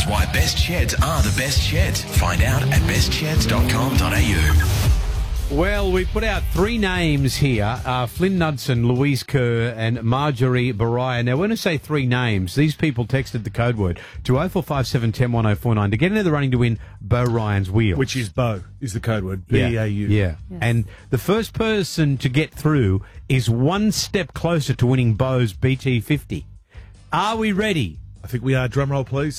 why best sheds are the best sheds. Find out at bestsheds.com.au. Well, we put out 3 names here, Flynn Knudsen, Louise Kerr and Marjorie Baraya. Now, when I say 3 names, these people texted the code word to 0457 10 1049 to get into the running to win Bo Ryan's wheel. Which is Bo, is the code word, B-A-U. Yeah. Yes. And the first person to get through is one step closer to winning Bo's BT50. Are we ready? I think we are. Drum roll, please.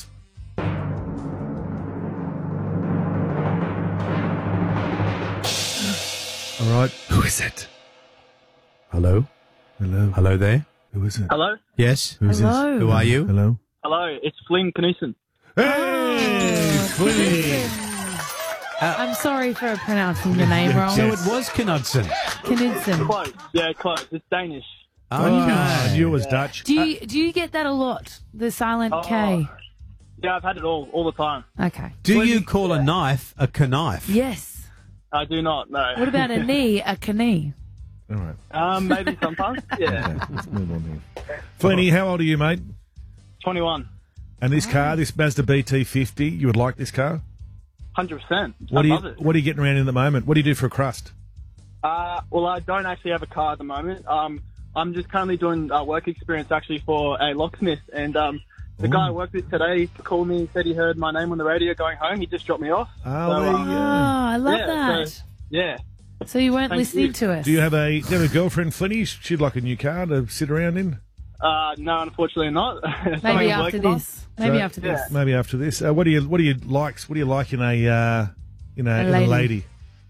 All right. Who is it? Hello? Hello. Hello there? Who is it? Hello? Yes? Who is Hello. this? Who are you? Hello. Hello, it's Flynn Knudsen. Hey, Flynn. I'm sorry for pronouncing the name wrong. So it was Knudsen. Knudsen. Close. Yeah, close. It's Danish. Oh, I knew it was Dutch. Do you get that a lot? The silent K. Yeah, I've had it all the time. Okay. Do you call a knife a knife? Yes. I do not, no. What about a knee, a knee? All right. Maybe sometimes, yeah. Okay, let's move on here. Flinny, how old are you, mate? 21. And this car, this Mazda BT50, you would like this car? 100%. What I love it. are you getting around in at the moment? What do you do for a crust? Well, I don't actually have a car at the moment. I'm just currently doing work experience actually for a locksmith, and the guy I worked with today called me and said he heard my name on the radio going home. He just dropped me off. Oh, there you go. I love that. So you weren't Thank listening you. to us. Do you have a girlfriend, Flinny? She'd like a new car to sit around in? No, unfortunately not. Maybe after this. Maybe So- after this. Maybe after this. What do you like? What do you like in a lady?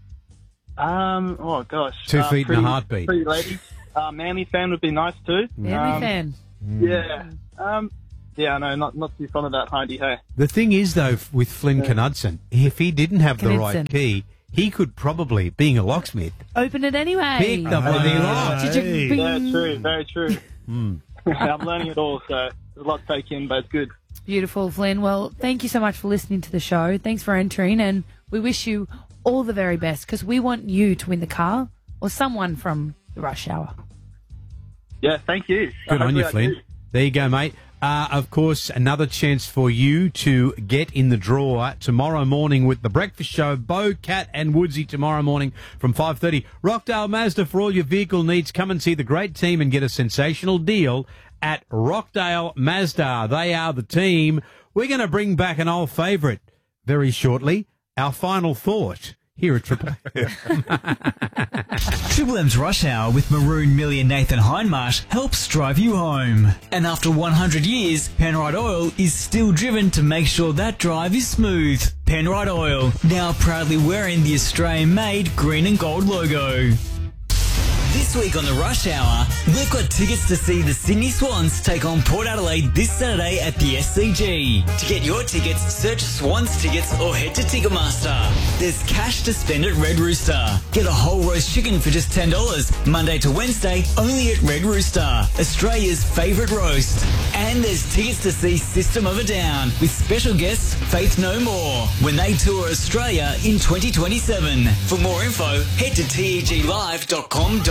Oh gosh. 2 feet and a heartbeat. Pretty lady. Manly fan would be nice too. Manly fan. Yeah. No, not too fond of that Heidi. Hey. The thing is, though, with Flynn Knudsen, if he didn't have the right Knudsen. key, he could probably, being a locksmith, Open it anyway. pick the bloody lock. Hey. Yeah, true. Very true. I'm learning it all, so there's a lot to take in, but it's good. Beautiful, Flynn. Well, thank you so much for listening to the show. Thanks for entering, and we wish you all the very best because we want you to win the car or someone from the rush hour. Yeah, thank you. Good on you, Hopefully I Flynn. do. There you go, mate. Of course, another chance for you to get in the draw tomorrow morning with the breakfast show. Bo, Cat and Woodsy tomorrow morning from 5:30. Rockdale Mazda, for all your vehicle needs. Come and see the great team and get a sensational deal at Rockdale Mazda. They are the team. We're going to bring back an old favourite very shortly. Our final thought here at Triple M. Triple M's Rush Hour with Maroon, Millie and Nathan Hindmarsh helps drive you home. And after 100 years, Penrite Oil is still driven to make sure that drive is smooth. Penrite Oil, now proudly wearing the Australian-made green and gold logo. This week on the Rush Hour, we've got tickets to see the Sydney Swans take on Port Adelaide this Saturday at the SCG. To get your tickets, search Swans Tickets or head to Ticketmaster. There's cash to spend at Red Rooster. Get a whole roast chicken for just $10, Monday to Wednesday, only at Red Rooster, Australia's favourite roast. And there's tickets to see System of a Down with special guests Faith No More when they tour Australia in 2027. For more info, head to teglive.com.au.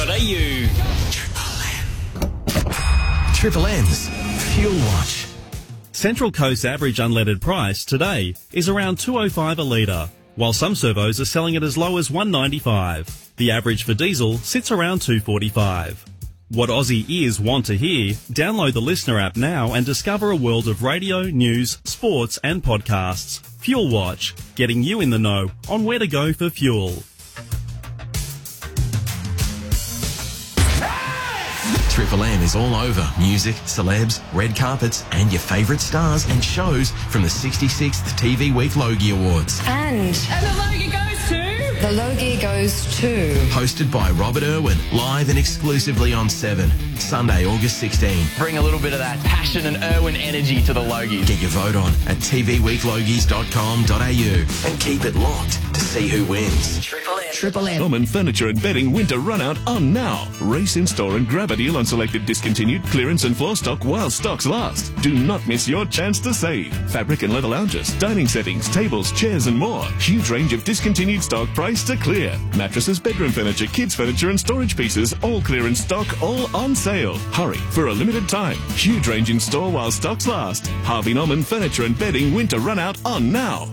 Triple M's Fuel Watch. Central Coast's average unleaded price today is around $2.05 a litre, while some servos are selling it as low as $1.95. The average for diesel sits around $2.45. What Aussie ears want to hear? Download the Listener app now and discover a world of radio, news, sports and podcasts. Fuel Watch, getting you in the know on where to go for fuel. Triple M is all over music, celebs, red carpets, and your favourite stars and shows from the 66th TV Week Logie Awards. And the Logie goes to... the Logie goes to... Hosted by Robert Irwin, live and exclusively on 7, Sunday, August 16. Bring a little bit of that passion and Irwin energy to the Logies. Get your vote on at tvweeklogies.com.au and keep it locked to see who wins. Triple Triple M. Norman Furniture and Bedding winter run-out on now. Race in store and grab a deal on selected discontinued clearance and floor stock while stocks last. Do not miss your chance to save. Fabric and leather lounges, dining settings, tables, chairs and more. Huge range of discontinued stock priced to clear. Mattresses, bedroom furniture, kids furniture and storage pieces, all clearance stock, all on sale. Hurry for a limited time. Huge range in store while stocks last. Harvey Norman Furniture and Bedding winter run-out on now.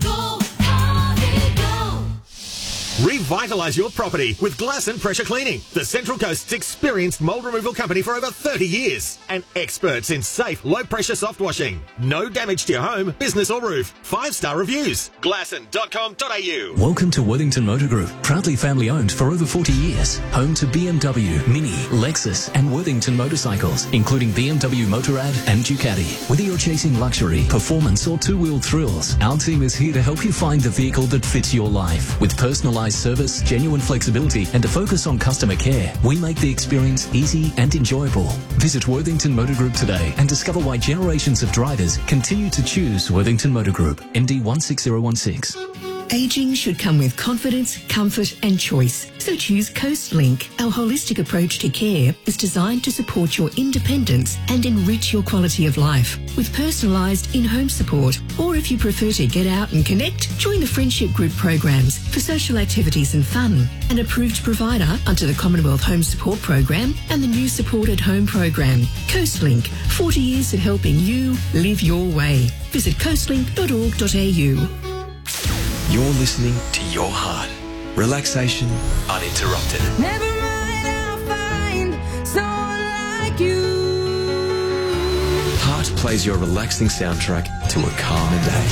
Revitalise your property with Glass and Pressure Cleaning, the Central Coast's experienced mould removal company for over 30 years and experts in safe, low-pressure soft washing. No damage to your home, business or roof. 5-star reviews. Glasson.com.au. Welcome to Worthington Motor Group, proudly family-owned for over 40 years. Home to BMW, Mini, Lexus and Worthington motorcycles, including BMW Motorrad and Ducati. Whether you're chasing luxury, performance or two-wheel thrills, our team is here to help you find the vehicle that fits your life. With personalised service, genuine flexibility and a focus on customer care, we make the experience easy and enjoyable. Visit Worthington Motor Group today and discover why generations of drivers continue to choose Worthington Motor Group. MD 16016. Aging should come with confidence, comfort and choice. So choose CoastLink. Our holistic approach to care is designed to support your independence and enrich your quality of life with personalised in-home support. Or if you prefer to get out and connect, join the Friendship Group programs for social activities and fun. An approved provider under the Commonwealth Home Support Program and the new Supported Home Program. CoastLink, 40 years of helping you live your way. Visit coastlink.org.au. You're listening to your heart. Relaxation uninterrupted. Never mind, I'll find someone like you. Heart plays your relaxing soundtrack to a calmer day.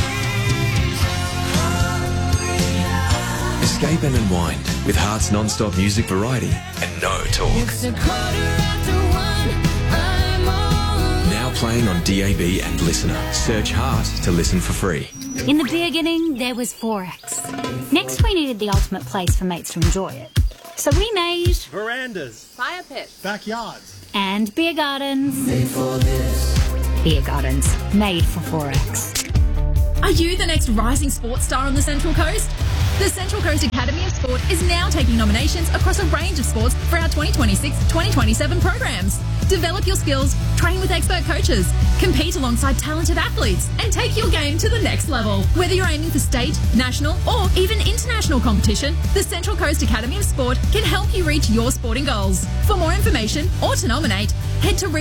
Escape and unwind with Heart's non-stop music variety and no talk. It's 1:15, I'm on. Now playing on DAB and Listener. Search Heart to listen for free. In the beginning, there was Forex. Next, we needed the ultimate place for mates to enjoy it. So we made verandas, fire pits, backyards, and beer gardens. Made for this. Beer gardens, made for Forex. Are you the next rising sports star on the Central Coast? The Central Coast Academy of Sport is now taking nominations across a range of sports for our 2026-2027 programs. Develop your skills, train with expert coaches, compete alongside talented athletes, and take your game to the next level. Whether you're aiming for state, national, or even international competition, the Central Coast Academy of Sport can help you reach your sporting goals. For more information or to nominate, head to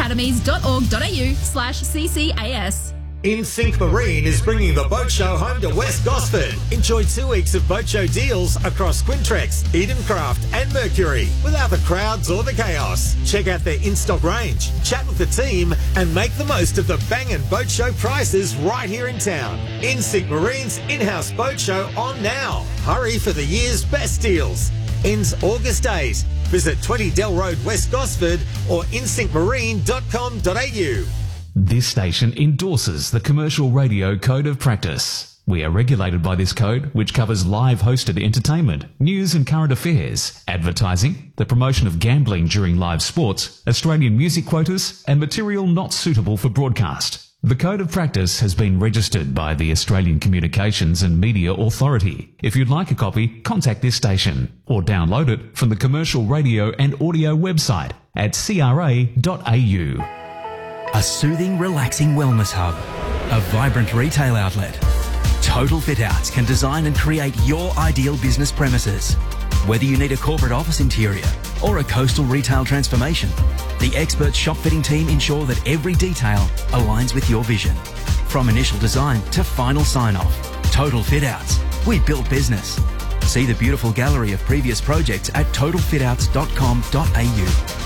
regionalacademies.org.au/CCAS. InSync Marine is bringing the Boat Show home to West Gosford. Enjoy 2 weeks of Boat Show deals across Quintrex, Edencraft and Mercury without the crowds or the chaos. Check out their in-stock range, chat with the team and make the most of the bangin' Boat Show prices right here in town. InSync Marine's in-house Boat Show on now. Hurry for the year's best deals. Ends August 8. Visit 20 Dell Road, West Gosford or insyncmarine.com.au. This station endorses the Commercial Radio Code of Practice. We are regulated by this code, which covers live hosted entertainment, news and current affairs, advertising, the promotion of gambling during live sports, Australian music quotas, and material not suitable for broadcast. The Code of Practice has been registered by the Australian Communications and Media Authority. If you'd like a copy, contact this station or download it from the Commercial Radio and Audio website at cra.au. A soothing, relaxing wellness hub. A vibrant retail outlet. Total Fit Outs can design and create your ideal business premises. Whether you need a corporate office interior or a coastal retail transformation, the expert shop fitting team ensure that every detail aligns with your vision. From initial design to final sign-off, Total Fit Outs. We build business. See the beautiful gallery of previous projects at totalfitouts.com.au.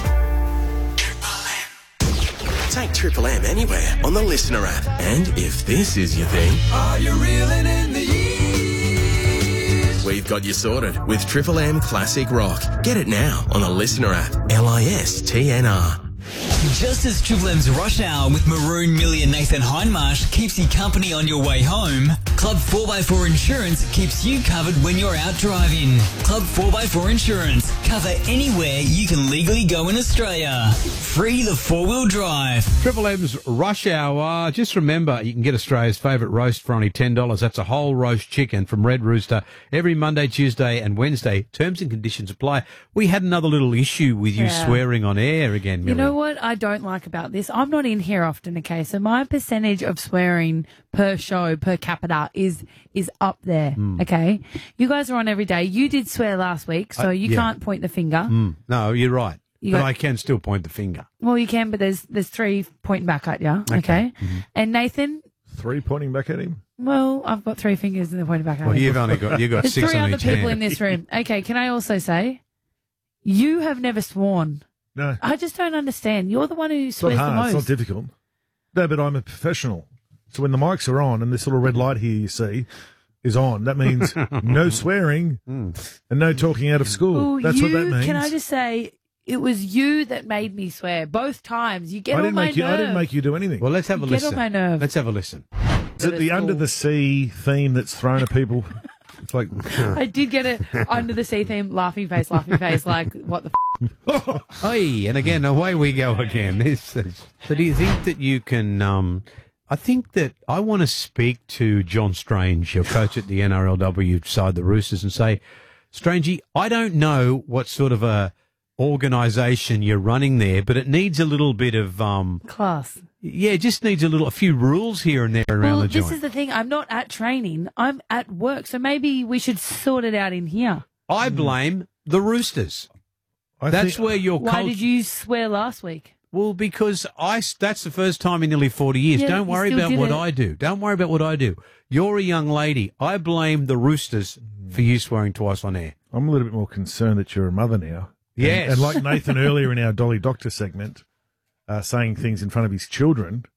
Take Triple M anywhere on the Listener app. And if this is your thing, Are you reeling in the years? we've got you sorted with Triple M Classic Rock. Get it now on the Listener app. LISTNR. Just as Triple M's Rush Hour with Maroon, Millie and Nathan Hindmarsh keeps you company on your way home, Club 4x4 Insurance keeps you covered when you're out driving. Club 4x4 Insurance. Cover anywhere you can legally go in Australia. Free the four-wheel drive. Triple M's Rush Hour. Just remember, you can get Australia's favourite roast for only $10. That's a whole roast chicken from Red Rooster every Monday, Tuesday and Wednesday. Terms and conditions apply. We had another little issue with you swearing on air again, Millie. You know what I don't like about this? I'm not in here often, okay? So my percentage of swearing per show, per capita, is up there, okay? You guys are on every day. You did swear last week, so you can't point the finger. No, you're right. But I can still point the finger. Well, you can, but there's three pointing back at you, okay? And Nathan? 3 pointing back at him? Well, I've got 3 fingers and they're pointing back at me. Well, you've got there's 6 3 on other each people hand. in this room. Okay, can I also say, you have never sworn. No. I just don't understand. You're the one who It's not swears the hard. most. It's not difficult. No, but I'm a professional. So when the mics are on and this little red light here you see is on, that means no swearing and no talking out of school. Well, That's what that means. Can I just say, it was you that made me swear both times. You get on my nerves. I didn't make you do anything. Well, let's have a You get listen. on my nerves. Let's have a listen. Is it the under the sea theme that's thrown at people? It's like I did get it under the sea theme, laughing face, like, what the Hey, and again, away we go again. So do you think that you can, I think that I want to speak to John Strange, your coach at the NRLW side, the Roosters, and say, Strangey, I don't know what sort of a organisation you're running there, but it needs a little bit of class. Yeah, it just needs a few rules here and there around the joint. This is the thing. I'm not at training. I'm at work. So maybe we should sort it out in here. I blame the Roosters. That's where your Why did you swear last week? Well, because that's the first time in nearly 40 years. Yeah, Don't you worry still about did what it. I do. Don't worry about what I do. You're a young lady. I blame the Roosters for you swearing twice on air. I'm a little bit more concerned that you're a mother now. Yes. And like Nathan earlier in our Dolly Doctor segment, saying things in front of his children,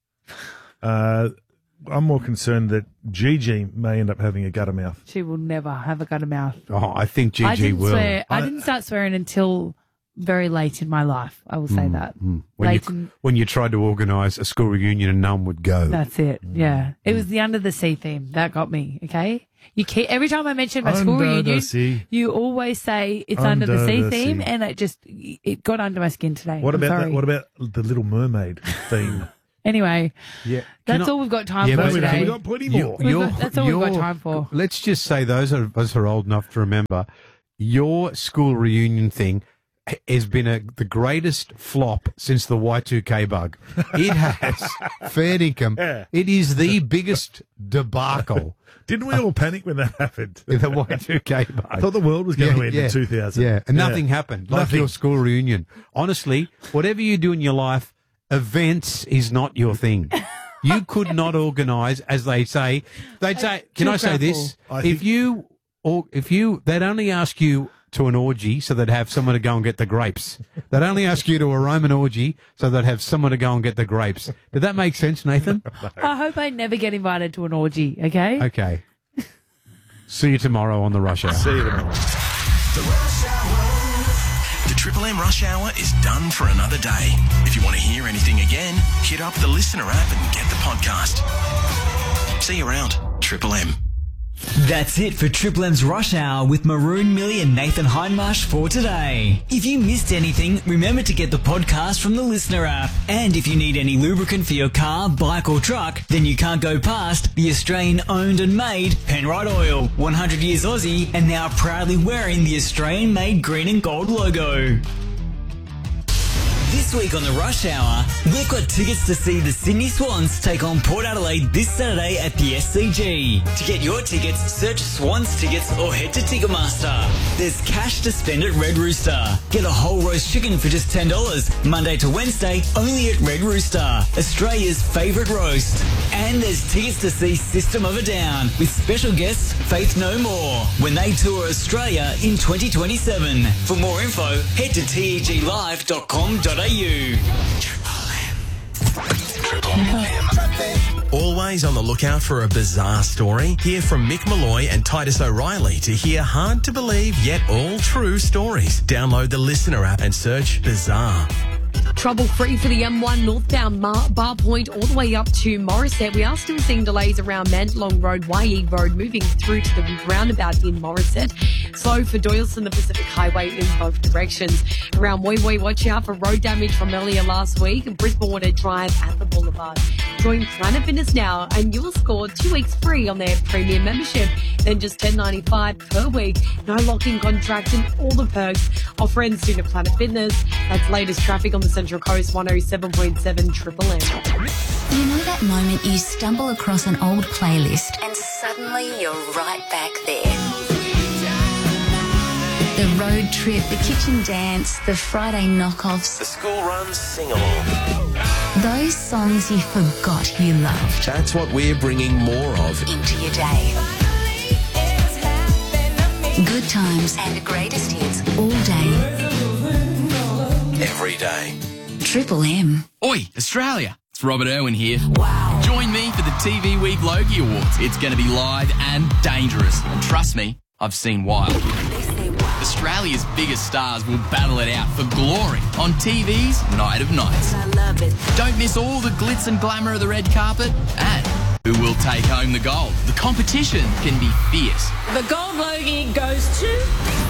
I'm more concerned that Gigi may end up having a gutter mouth. She will never have a gutter mouth. Oh, I think Gigi will. I didn't start swearing until very late in my life. I will say that. When you tried to organise a school reunion and no one would go. That's it. Yeah. It was the Under the Sea theme. That got me. Okay. Every time I mention my school Under the reunion, sea. you always say it's Under the Sea the theme, sea. and it got under my skin today. What I'm about sorry. What about the Little Mermaid theme? Anyway, Yeah. that's all we've got time for but today. we've got plenty more. That's all we've got time for. Let's just say those of us who are old enough to remember, your school reunion thing has been the greatest flop since the Y2K bug. It has fair income. Yeah. It is the biggest debacle. Didn't we all panic when that happened? The Y2K bug. I thought the world was going to end in 2000. Yeah, and nothing happened. Like Nothing. your school reunion. Honestly, whatever you do in your life, events is not your thing. You could not organise, as they say. They'd say, can I say this? If they'd only ask you to an orgy so they'd have someone to go and get the grapes. They'd only ask you to a Roman orgy so they'd have someone to go and get the grapes. Did that make sense, Nathan? I hope I never get invited to an orgy, okay? Okay. See you tomorrow on the Rush Hour. See you tomorrow. The Triple M Rush Hour is done for another day. If you want to hear anything again, hit up the Listener app and get the podcast. See you around. Triple M. That's it for Triple M's Rush Hour with Maroon, Millie and Nathan Hindmarsh for today. If you missed anything, remember to get the podcast from the Listener app. And if you need any lubricant for your car, bike or truck, then you can't go past the Australian owned and made Penrite Oil. 100 years Aussie and now proudly wearing the Australian made green and gold logo. This week on the Rush Hour, we've got tickets to see the Sydney Swans take on Port Adelaide this Saturday at the SCG. To get your tickets, search Swans Tickets or head to Ticketmaster. There's cash to spend at Red Rooster. Get a whole roast chicken for just $10, Monday to Wednesday, only at Red Rooster, Australia's favourite roast. And there's tickets to see System of a Down with special guests Faith No More when they tour Australia in 2027. For more info, head to teglive.com.au. Always on the lookout for a bizarre story? Hear from Mick Malloy and Titus O'Reilly to hear hard to believe yet all true stories. Download the Listener app and search Bizarre. Trouble-free for the M1 northbound Bar Point all the way up to Morisset. We are still seeing delays around Mandalong Road, YE Road, moving through to the roundabout in Morisset. Slow for Doyleson, the Pacific Highway in both directions. Around Woy Woy, watch out for road damage from earlier last week. Brisbane Water Drive at the Boulevard. Join Planet Fitness now and you will score 2 weeks free on their premium membership. Then just $10.95 per week. No lock-in contract and all the perks. Offer ends soon at Planet Fitness. That's latest traffic on the Central Coast, 107.7 Triple M. You know that moment you stumble across an old playlist and suddenly you're right back there. The road trip, the kitchen dance, the Friday knockoffs. The school run sing-along. Those songs you forgot you loved. That's what we're bringing more of into your day. Good times and the greatest hits all day. every day. Triple M. Oi, Australia. It's Robert Irwin here. Wow. Join me for the TV Week Logie Awards. It's going to be live and dangerous. And trust me, I've seen wild. Australia's biggest stars will battle it out for glory on TV's Night of Nights. I love it. Don't miss all the glitz and glamour of the red carpet and who will take home the gold. The competition can be fierce. The gold Logie goes to...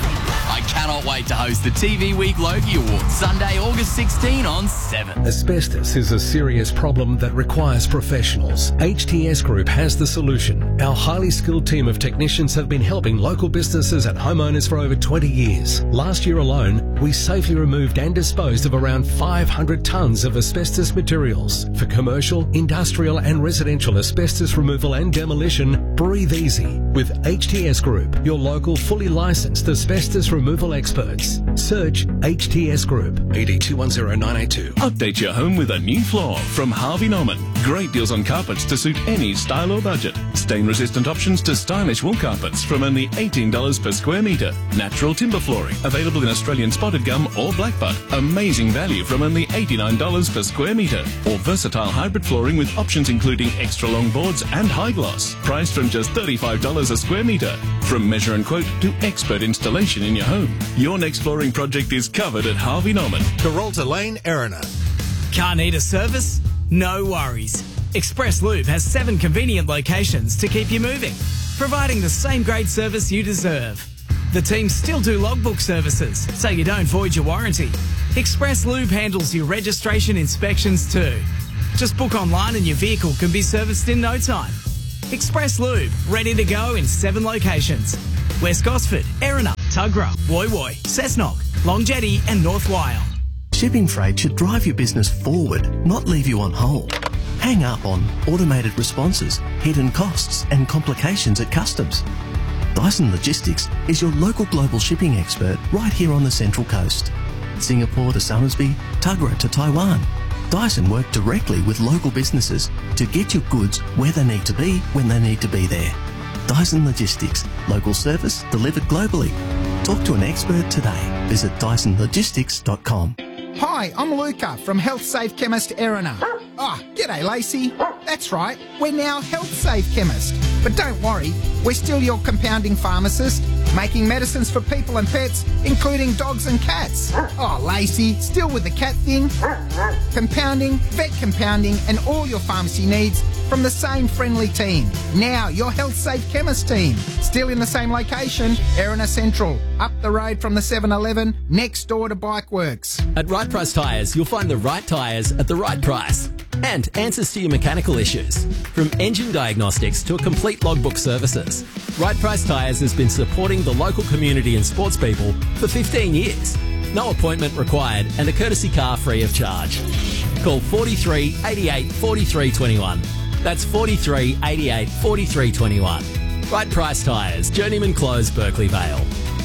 I cannot wait to host the TV Week Logie Awards, Sunday, August 16 on 7. Asbestos is a serious problem that requires professionals. HTS Group has the solution. Our highly skilled team of technicians have been helping local businesses and homeowners for over 20 years. Last year alone, we safely removed and disposed of around 500 tonnes of asbestos materials. For commercial, industrial and residential asbestos removal and demolition, breathe easy with HTS Group, your local fully licensed asbestos removal experts. Search HTS Group. AD 210982. Update your home with a new floor from Harvey Norman. Great deals on carpets to suit any style or budget. Stain-resistant options to stylish wool carpets from only $18 per square metre. Natural timber flooring available in Australian spotted gum or blackbutt. Amazing value from only $89 per square metre. Or versatile hybrid flooring with options including extra long boards and high gloss. Priced from just $35 a square metre. From measure and quote to expert installation in your home. Your next flooring project is covered at Harvey Norman. Carolta Lane, Erina. Car need a service? No worries. Express Lube has 7 convenient locations to keep you moving, providing the same great service you deserve. The team still do logbook services, so you don't void your warranty. Express Lube handles your registration inspections too. Just book online and your vehicle can be serviced in no time. Express Lube, ready to go in 7 locations. West Gosford, Erina, Tuggerah, Woy Woy, Cessnock, Long Jetty and North Wyong. Shipping freight should drive your business forward, not leave you on hold. Hang up on automated responses, hidden costs and complications at customs. Dyson Logistics is your local global shipping expert right here on the Central Coast. Singapore to Somersby, Tuggerah to Taiwan. Dyson work directly with local businesses to get your goods where they need to be when they need to be there. Dyson Logistics, local service delivered globally. Talk to an expert today. Visit DysonLogistics.com. Hi, I'm Luca from Health Safe Chemist Erina. G'day Lacey. That's right, we're now Health Safe Chemist. But don't worry, we're still your compounding pharmacist, making medicines for people and pets, including dogs and cats. Oh, Lacey, still with the cat thing? Compounding, vet compounding, and all your pharmacy needs from the same friendly team. Now, your Health Safe Chemist team. Still in the same location, Erina Central. Up the road from the 7-Eleven, next door to Bikeworks. At Right Price Tyres, you'll find the right tyres at the right price. And answers to your mechanical issues. From engine diagnostics to a complete logbook services. Right Price Tyres has been supporting the local community and sports people for 15 years. No appointment required and a courtesy car free of charge. Call 43 88 43 21. That's 43 88 43 21. Right Price Tyres, Journeyman Close, Berkeley Vale.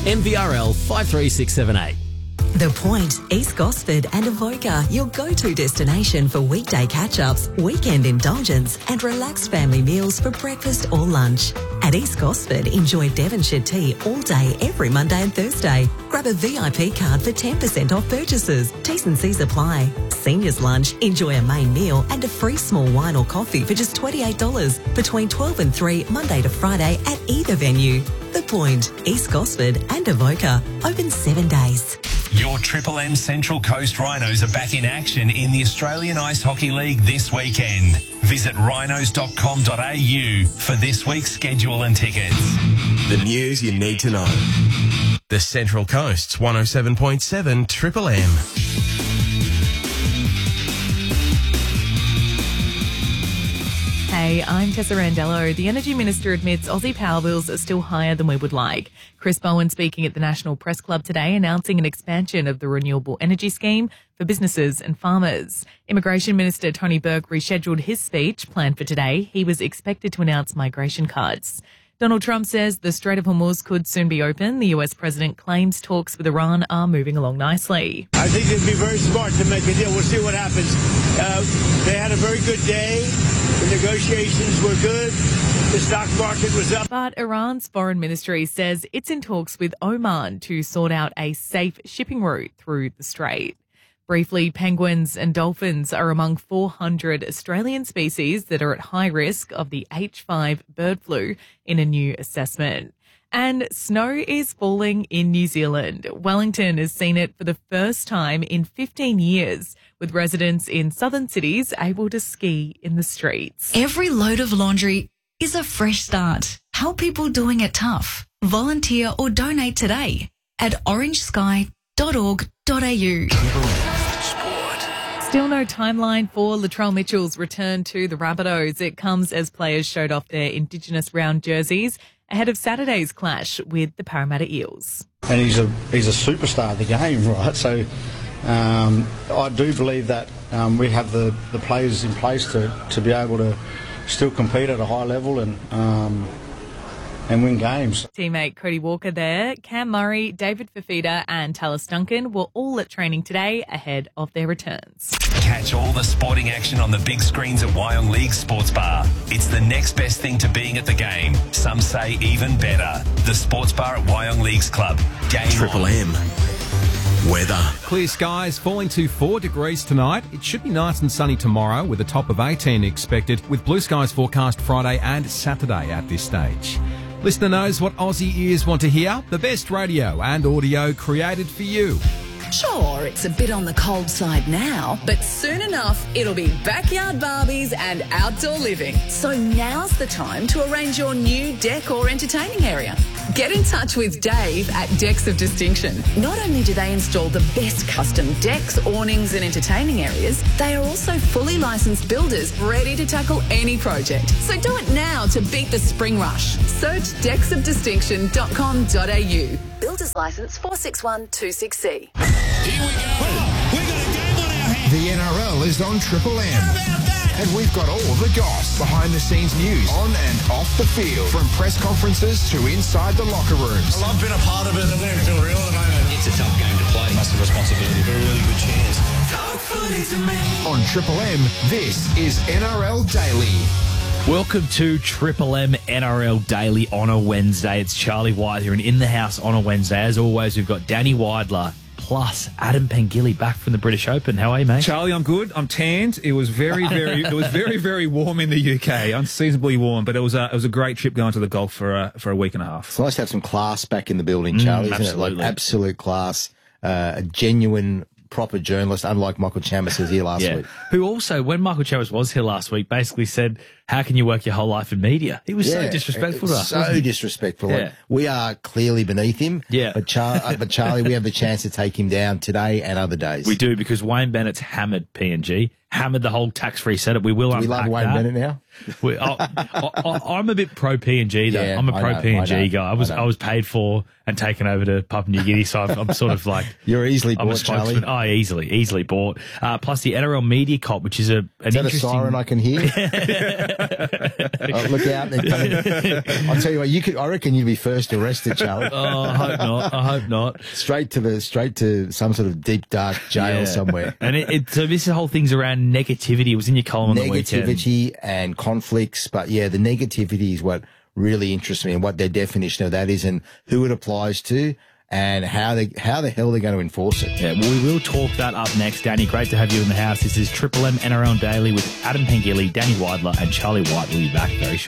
MVRL 53678. The Point, East Gosford and Avoca, your go-to destination for weekday catch-ups, weekend indulgence and relaxed family meals for breakfast or lunch. At East Gosford, enjoy Devonshire tea all day every Monday and Thursday. Grab a VIP card for 10% off purchases. T's and C's apply. Seniors lunch, enjoy a main meal and a free small wine or coffee for just $28 between 12 and 3 Monday to Friday at either venue. The Point, East Gosford and Avoca, open 7 days. Your Triple M Central Coast Rhinos are back in action in the Australian Ice Hockey League this weekend. Visit rhinos.com.au for this week's schedule and tickets. The news you need to know. The Central Coast's 107.7 Triple M. Hey, I'm Tessa Randello. The Energy Minister admits Aussie power bills are still higher than we would like. Chris Bowen speaking at the National Press Club today, announcing an expansion of the renewable energy scheme for businesses and farmers. Immigration Minister Tony Burke rescheduled his speech planned for today. He was expected to announce migration cuts. Donald Trump says the Strait of Hormuz could soon be open. The US president claims talks with Iran are moving along nicely. I think it'd be very smart to make a deal. We'll see what happens. They had a very good day. The negotiations were good. The stock market was up. But Iran's foreign ministry says it's in talks with Oman to sort out a safe shipping route through the strait. Briefly, penguins and dolphins are among 400 Australian species that are at high risk of the H5 bird flu in a new assessment. And snow is falling in New Zealand. Wellington has seen it for the first time in 15 years, with residents in southern cities able to ski in the streets. Every load of laundry is a fresh start. Help people doing it tough. Volunteer or donate today at orangesky.org.au. Still no timeline for Latrell Mitchell's return to the Rabbitohs. It comes as players showed off their Indigenous round jerseys ahead of Saturday's clash with the Parramatta Eels. And he's a superstar of the game, right? So I do believe that we have the players in place to be able to still compete at a high level and win games. Teammate Cody Walker there, Cam Murray, David Fafita and Tallis Duncan were all at training today ahead of their returns. Catch all the sporting action on the big screens at Wyong League Sports Bar. It's the next best thing to being at the game. Some say even better. The Sports Bar at Wyong Leagues Club. Game Triple M. Weather. Clear skies, falling to 4 degrees tonight. It should be nice and sunny tomorrow with a top of 18 expected, with blue skies forecast Friday and Saturday at this stage. Listener knows what Aussie ears want to hear. The best radio and audio created for you. Sure, it's a bit on the cold side now, but soon enough, it'll be backyard Barbies and outdoor living. So now's the time to arrange your new deck or entertaining area. Get in touch with Dave at Decks of Distinction. Not only do they install the best custom decks, awnings and entertaining areas, they are also fully licensed builders ready to tackle any project. So do it now to beat the spring rush. Search decksofdistinction.com.au. Builder's license 461266C. The NRL is on Triple M. And we've got all the goss, behind-the-scenes news, on and off the field, from press conferences to inside the locker rooms. I love being a part of it. I don't feel real at the moment. It's a tough game to play. Massive responsibility, but a really good chance. On Triple M, this is NRL Daily. Welcome to Triple M NRL Daily on a Wednesday. It's Charlie White here, and in the house on a Wednesday, as always, we've got Danny Weidler plus Adam Pengilly back from the British Open. How are you, mate? Charlie, I'm good. I'm tanned. It was very, very warm in the UK, unseasonably warm. But it was a great trip going to the Gulf for a week and a half. It's nice to have some class back in the building, Charlie. Isn't it? Like absolute class, a genuine, proper journalist, unlike Michael Chammas was here last week. Who also, when Michael Chammas was here last week, basically said, how can you work your whole life in media? He was so disrespectful to us. So disrespectful. Yeah. Like, we are clearly beneath him. Yeah. But Charlie, we have the chance to take him down today and other days. We do, because Wayne Bennett's hammered PNG, hammered the whole tax-free setup. We will unpack that. We love Wayne Bennett now? I'm a bit pro PNG though. Yeah, I'm a pro PNG guy. I was paid for and taken over to Papua New Guinea, so I'm sort of like you're easily I'm bought, a spokesman. Charlie. Easily bought. Plus the NRL Media Cop, which is an interesting. Is that a siren I can hear? Look out! I'll tell you what. I reckon you'd be first arrested, Charlie. Oh, I hope not. Straight to some sort of deep dark jail somewhere. And so this whole thing's around negativity. It was in your column on the weekend. Negativity and conflicts, but the negativity is what really interests me, and what their definition of that is, and who it applies to, and how the hell they're going to enforce it. Yeah, well, we will talk that up next, Danny. Great to have you in the house. This is Triple M NRL Daily with Adam Pengilly, Danny Weidler, and Charlie White. Will be back very shortly.